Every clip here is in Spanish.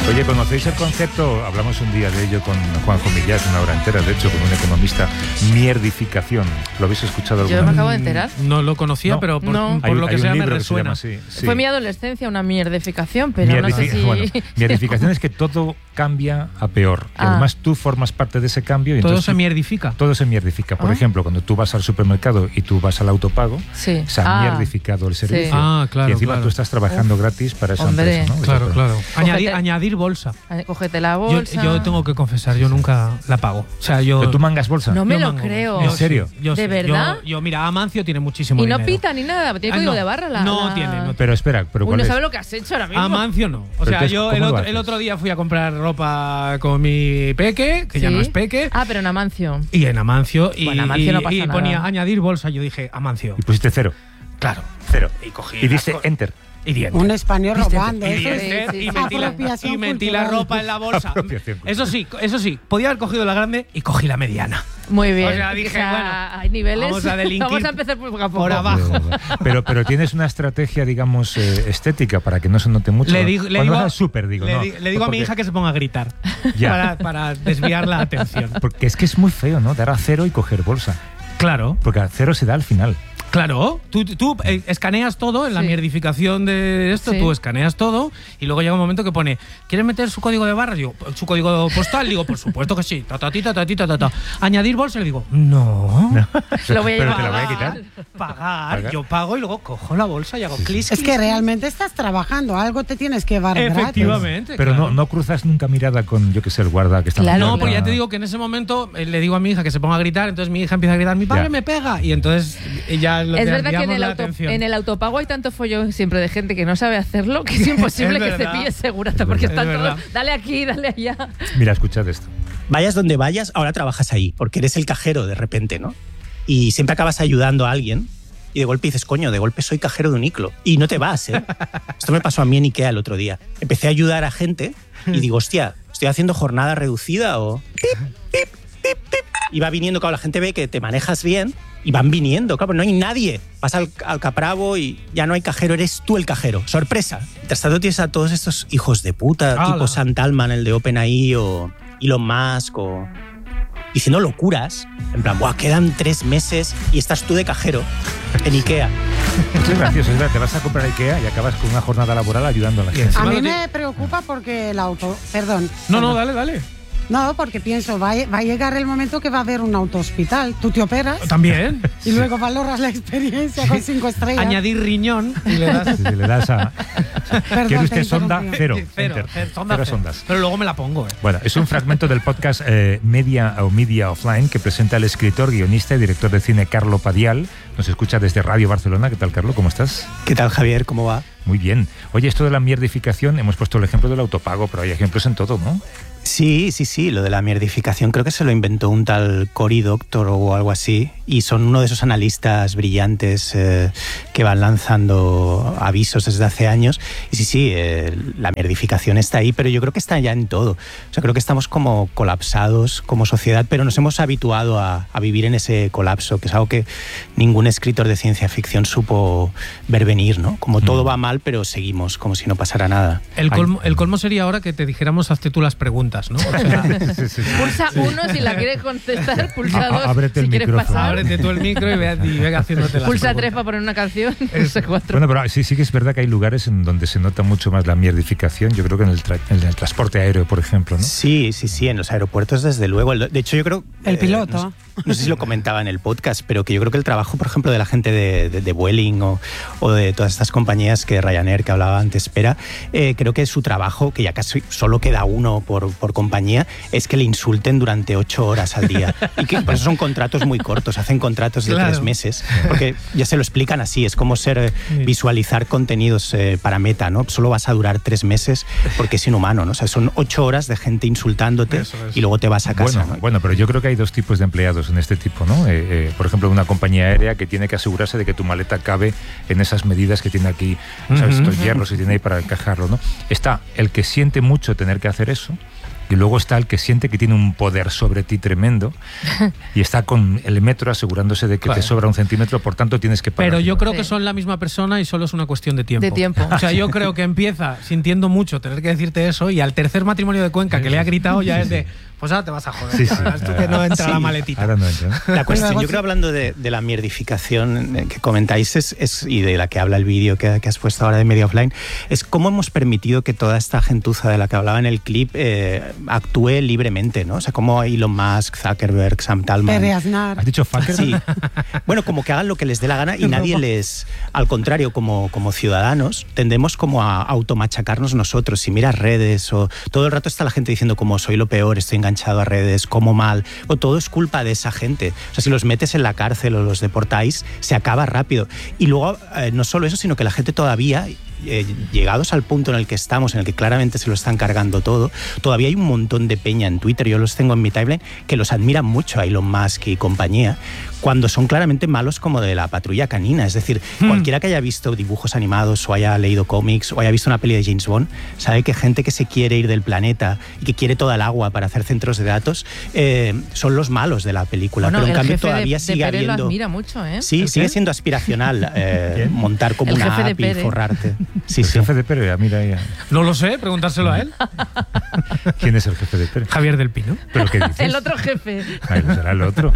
Oye, ¿conocéis el concepto? Hablamos un día de ello con Juanjo Millás, una hora entera, de hecho, con un economista, mierdificación. ¿Lo habéis escuchado alguna vez? Yo me acabo de enterar. No lo conocía, pero por lo que sea me resuena. Sí. Fue mi adolescencia una mierdificación, pero no sé si... Bueno, mierdificación es que todo cambia a peor. Y además tú formas parte de ese cambio. Y todo se mierdifica. Todo se mierdifica. Por ejemplo, cuando tú vas al supermercado y tú vas al autopago, se ha mierdificado el servicio. Sí. Claro, y encima tú estás trabajando gratis para esa empresa, ¿no? Claro. Añadir bolsa. Cógete la bolsa. Yo tengo que confesar, yo nunca la pago. O sea, ¿Pero tú mangas bolsa? No me lo creo. ¿En serio? ¿De verdad? Mira, Amancio tiene muchísimo dinero. Y no pita ni nada, tiene código de barra. No tiene. Pero espera, Uy, no sabe lo que has hecho ahora mismo. Amancio no. O sea, yo el otro día fui a comprar ropa con mi peque, que ya no es peque. Pero en Amancio. Y en Amancio. Bueno, Amancio no pasa y nada. ponía añadir bolsa. Yo dije, Amancio. Y pusiste 0. Claro. 0. Y cogí. Y dice enter. Y dientes. Un español robando. Y metí la ropa en la bolsa. Eso sí, podía haber cogido la grande y cogí la mediana. Muy bien. O sea, dije, bueno, hay niveles. Vamos a delinquir. Vamos a empezar por abajo. Pero tienes una estrategia, digamos, estética para que no se note mucho. Le digo al súper, le digo a mi hija que se ponga a gritar para desviar la atención. Porque es que es muy feo, ¿no? Dar a 0 y coger bolsa. Claro. Porque a 0 se da al final. Claro, tú escaneas todo en la mierdificación de esto, tú escaneas todo y luego llega un momento que pone, ¿quieres meter su código de barras? Digo, ¿su código postal? Digo, por supuesto que sí. Añadir bolsa, le digo, no. Lo voy a pero te la voy a quitar. Pagar. Yo pago y luego cojo la bolsa y hago clic. Es que realmente estás trabajando, algo te tienes que llevar gratis. Efectivamente. Pero no cruzas nunca mirada con, yo que sé, el guarda que está... No, porque ya te digo que en ese momento le digo a mi hija que se ponga a gritar, entonces mi hija empieza a gritar, mi padre me pega, y entonces ya es verdad que en el autopago hay tanto follón siempre de gente que no sabe hacerlo que es imposible que se pille segurata porque están todos, dale aquí, dale allá. Mira, escuchad esto. Vayas donde vayas, ahora trabajas ahí, porque eres el cajero de repente, ¿no? Y siempre acabas ayudando a alguien y de golpe dices, coño, de golpe soy cajero de un Iclo. Y no te vas, ¿eh? Esto me pasó a mí en Ikea el otro día. Empecé a ayudar a gente y digo, hostia, ¿estoy haciendo jornada reducida o...? Y va viniendo, claro, la gente ve que te manejas bien y van viniendo, claro, no hay nadie. Vas al Capravo y ya no hay cajero, eres tú el cajero. ¡Sorpresa! Mientras tanto tienes a todos estos hijos de puta, tipo Sam Altman, el de OpenAI, o Elon Musk, o... diciendo locuras, en plan, ¡buah, quedan 3 meses y estás tú de cajero en Ikea! Esto es gracioso, es verdad, te vas a comprar a Ikea y acabas con una jornada laboral ayudando a la gente. A mí me preocupa porque el auto... Perdón. No, dale. No, porque pienso, va a llegar el momento que va a haber un autohospital. Tú te operas. También. Y luego valoras la experiencia con 5 estrellas. Añadir riñón y le das... Sí, le das a... ¿Quiere usted sonda? 0. Cero sondas. Pero luego me la pongo, Bueno, es un fragmento del podcast Media Offline que presenta el escritor, guionista y director de cine Carlo Padial. Nos escucha desde Radio Barcelona. ¿Qué tal, Carlo? ¿Cómo estás? ¿Qué tal, Javier? ¿Cómo va? Muy bien. Oye, esto de la mierdificación, hemos puesto el ejemplo del autopago, pero hay ejemplos en todo, ¿no? Sí, lo de la mierdificación creo que se lo inventó un tal Cory Doctor o algo así, y son uno de esos analistas brillantes que van lanzando avisos desde hace años. Y sí, la mierdificación está ahí, pero yo creo que está ya en todo. O sea, creo que estamos como colapsados como sociedad, pero nos hemos habituado a vivir en ese colapso, que es algo que ningún escritor de ciencia ficción supo ver venir, ¿no? Como todo va mal, pero seguimos como si no pasara nada. El colmo sería ahora que te dijéramos, hazte tú las preguntas, ¿no? O sea, pulsa 1 si la quieres contestar, pulsa 2 ábrete si el quieres micrófono. pasar. Ábrete tú el micro y ve haciéndote las pulsa preguntas. 3 para poner una canción, pulsa 4. Bueno, pero sí que es verdad que hay lugares en donde se nota mucho más la mierdificación. Yo creo que en el transporte aéreo, por ejemplo, ¿no? Sí, en los aeropuertos desde luego. De hecho, yo creo... El piloto. No sé si lo comentaba en el podcast, pero que yo creo que el trabajo, por ejemplo, de la gente de Vueling o de todas estas compañías que Ryanair, que hablaba antes, creo que su trabajo, que ya casi solo queda uno por compañía, es que le insulten durante 8 horas al día. Y que por eso son contratos muy cortos, hacen contratos de 3 meses, porque ya se lo explican así, es como visualizar contenidos para Meta, ¿no? Solo vas a durar 3 meses porque es inhumano, ¿no? O sea, son 8 horas de gente insultándote y luego te vas a casa. Bueno, pero yo creo que hay 2 tipos de empleados en este tipo, ¿no? Por ejemplo, una compañía aérea que tiene que asegurarse de que tu maleta cabe en esas medidas que tiene aquí, ¿sabes? Estos hierros que tiene ahí para encajarlo, ¿no? Está el que siente mucho tener que hacer eso, y luego está el que siente que tiene un poder sobre ti tremendo y está con el metro asegurándose de que te sobra un centímetro, por tanto tienes que parar. Pero yo creo que son la misma persona y solo es una cuestión de tiempo. De tiempo. O sea, yo creo que empieza sintiendo mucho tener que decirte eso y al tercer matrimonio de Cuenca que le ha gritado ya es de... Pues ahora te vas a joder. Sí, sí. Tú que no entra la maletita. Ahora no entra. La cuestión, yo creo, hablando de la mierdificación que comentáis y de la que habla el vídeo que has puesto ahora de Media Offline, es cómo hemos permitido que toda esta gentuza de la que hablaba en el clip actúe libremente, ¿no? O sea, cómo Elon Musk, Zuckerberg, Sam Altman... ¿Has dicho fucker? Sí. Bueno, como que hagan lo que les dé la gana y nadie les... Al contrario, como ciudadanos, tendemos como a automachacarnos nosotros. Si miras redes o... Todo el rato está la gente diciendo como soy lo peor, estoy enganchado a redes, como mal, o todo es culpa de esa gente. O sea, si los metes en la cárcel o los deportáis, se acaba rápido. Y luego, no solo eso, sino que la gente todavía, llegados al punto en el que estamos, en el que claramente se lo están cargando todo, todavía hay un montón de peña en Twitter, yo los tengo en mi timeline, que los admiran mucho a Elon Musk y compañía, cuando son claramente malos como de la Patrulla Canina. Es decir, cualquiera que haya visto dibujos animados o haya leído cómics o haya visto una peli de James Bond, sabe que gente que se quiere ir del planeta y que quiere toda el agua para hacer centros de datos son los malos de la película. Bueno, pero en cambio de todavía sigue Pérez habiendo... lo admira mucho, ¿eh? Sí, sigue siendo aspiracional montar como una app y forrarte. Sí, el jefe de Pérez, mira ya. No lo sé, preguntárselo a él. ¿Quién es el jefe de Pérez? Javier del Pino. ¿Pero qué dices? El otro jefe. Ay, no será el otro.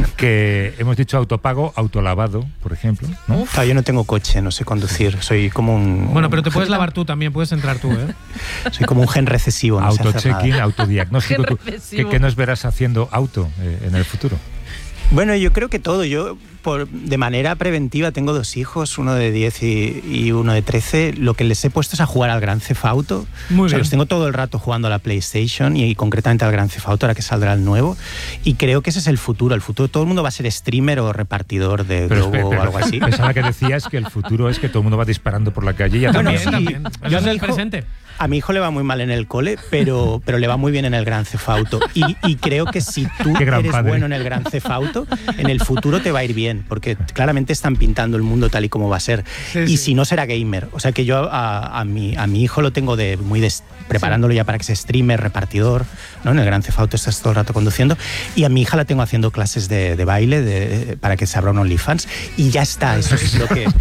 Que hemos dicho autopago, autolavado, por ejemplo, ¿no? Yo no tengo coche, no sé conducir. Soy como un... Bueno, pero te puedes lavar tú también, puedes entrar tú, ¿eh? Soy como un gen recesivo. No Auto-check-in, autodiagnóstico. Gen ¿Qué nos verás haciendo auto en el futuro? Bueno, yo creo que todo. Yo, de manera preventiva, tengo 2 hijos, uno de 10 y uno de 13. Lo que les he puesto es a jugar al Grand Theft Auto. Muy bien. Los tengo todo el rato jugando a la PlayStation y concretamente al Grand Theft Auto, ahora que saldrá el nuevo. Y creo que ese es el futuro. El futuro, todo el mundo va a ser streamer o repartidor de Globo o algo así. Pensaba que decías que el futuro es que todo el mundo va disparando por la calle y ya Bueno, También. Yo en el presente. A mi hijo le va muy mal en el cole, pero le va muy bien en el Grand Theft Auto. Y creo que si tú eres bueno en el Grand Theft Auto, en el futuro te va a ir bien, porque claramente están pintando el mundo tal y como va a ser. Y si no, será gamer. O sea que yo a mi hijo lo tengo preparándolo ya para que sea streamer, repartidor, ¿no? En el Grand Theft Auto estás todo el rato conduciendo. Y a mi hija la tengo haciendo clases de baile para que se abra un OnlyFans. Y ya está, eso es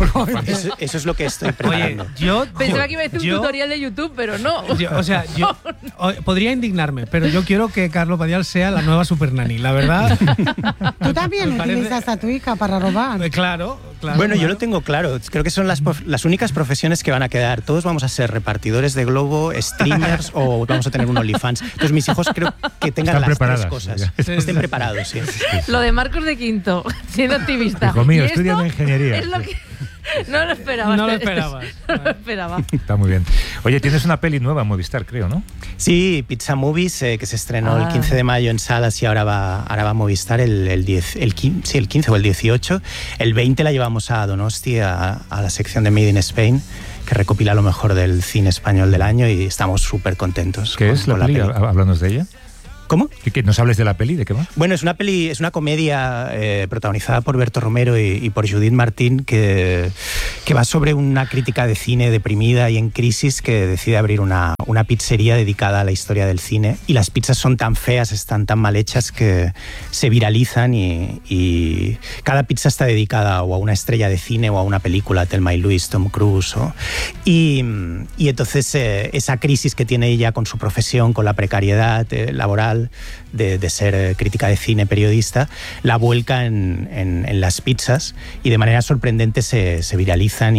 lo que estoy preparando. Oye, yo Pensaba que iba a decir un tutorial de YouTube, pero no. Yo podría indignarme, pero yo quiero que Carlo Padial sea la nueva Super Nanny, la verdad. Tú también utilizas a tu hija para robar. Claro. Bueno, yo lo tengo claro. Creo que son las únicas profesiones que van a quedar. Todos vamos a ser repartidores de Globo, streamers o vamos a tener un OnlyFans. Entonces mis hijos creo que tengan las 3 cosas. Estén preparados, sí. Lo de Marcos de Quinto, siendo activista. Hijo mío, estudiando ingeniería. Es lo que... No lo esperabas. No lo esperabas. No lo esperaba. Está muy bien. Oye, tienes una peli nueva en Movistar, creo, ¿no? Sí, Pizza Movies, que se estrenó el 15 de mayo en salas y ahora va a Movistar el 15 o el 18. El 20 la llevamos a Donosti, a la sección de Made in Spain, que recopila lo mejor del cine español del año y estamos súper contentos. ¿Qué es la peli? Háblanos de ella. ¿Cómo? ¿Que nos hables de la peli? ¿De qué va? Bueno, es una comedia protagonizada por Berto Romero y por Judith Martín que va sobre una crítica de cine deprimida y en crisis que decide abrir una pizzería dedicada a la historia del cine. Y las pizzas son tan feas, están tan mal hechas que se viralizan y cada pizza está dedicada o a una estrella de cine o a una película, Thelma y Louise, Tom Cruise. Y entonces esa crisis que tiene ella con su profesión, con la precariedad laboral, de ser crítica de cine, periodista, la vuelca en las pizzas y de manera sorprendente se viralizan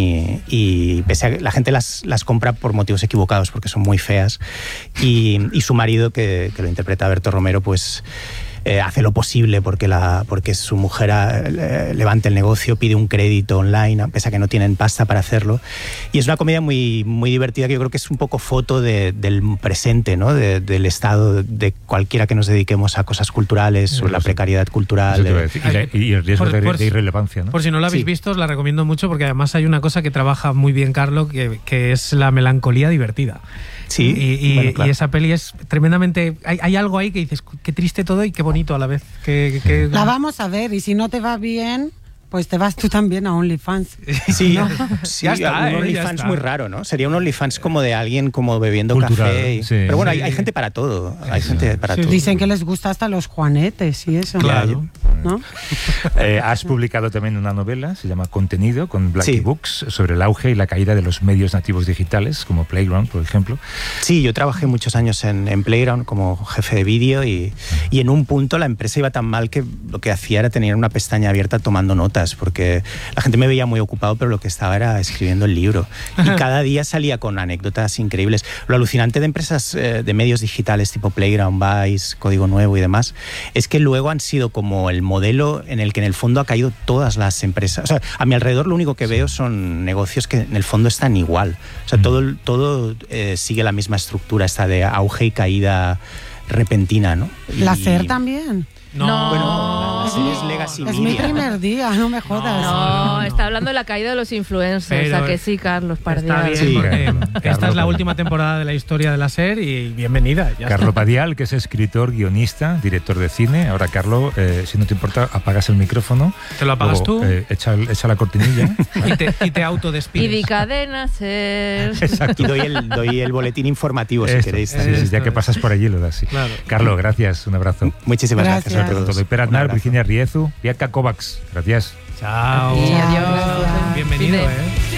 y pese a que la gente las compra por motivos equivocados porque son muy feas y su marido, que lo interpreta Berto Romero, pues hace lo posible porque su mujer levante el negocio, pide un crédito online, pese a que no tienen pasta para hacerlo. Y es una comedia muy, muy divertida que yo creo que es un poco foto del presente, ¿no? Del estado de cualquiera que nos dediquemos a cosas culturales, o la precariedad cultural. Y el riesgo de irrelevancia, ¿no? Por si no la habéis visto, os la recomiendo mucho porque además hay una cosa que trabaja muy bien Carlo, que es la melancolía divertida. Sí, y esa peli es tremendamente... Hay algo ahí que dices, qué triste todo y qué bonito a la vez. La vamos a ver y si no te va bien, Pues te vas tú también a OnlyFans. Sí, ¿no? sí, un OnlyFans muy raro, ¿no? Sería un OnlyFans como de alguien como bebiendo cultural, café. Sí. Pero bueno, hay gente para todo. Hay gente para todo. Dicen que les gusta hasta los juanetes y eso. Claro. ¿No? Has publicado también una novela, se llama Contenido, con Blackie Books, sobre el auge y la caída de los medios nativos digitales, como Playground, por ejemplo. Sí, yo trabajé muchos años en Playground como jefe de vídeo y en un punto la empresa iba tan mal que lo que hacía era tener una pestaña abierta tomando notas, porque la gente me veía muy ocupado, pero lo que estaba era escribiendo el libro. Y cada día salía con anécdotas increíbles. Lo alucinante de empresas de medios digitales tipo Playground, Vice, Código Nuevo y demás, es que luego han sido como el modelo en el que en el fondo ha caído todas las empresas. O sea, a mi alrededor lo único que veo son negocios que en el fondo están igual. O sea, todo sigue la misma estructura, esta de auge y caída repentina, ¿no? La SER también. No. Bueno, es Legacy Es Media. mi primer día, no me jodas. No, está hablando de la caída de los influencers. Pero ¿A que sí, Carlos Pardial? Está bien, porque esta Carlos es la Padial. última temporada de la historia de la SER y bienvenida. Ya Carlo está. Padial, que es escritor, guionista, director de cine. Ahora, Carlo, si no te importa, apagas el micrófono. ¿Te lo apagas luego, tú? Echa la cortinilla. Y te Y autodespides. di cadena ser. Exacto. Y doy el boletín informativo si Esto, queréis. sí, también. sí, ya que pasas por allí lo das. Sí. Claro. Carlo, gracias. Un abrazo. Muchísimas gracias a Gracias. todos. Todo. Per Un Aznar, abrazo. Virginia Riezu, Bianca Kovacs. Gracias. Chao. Y adiós. Bienvenido, Fide.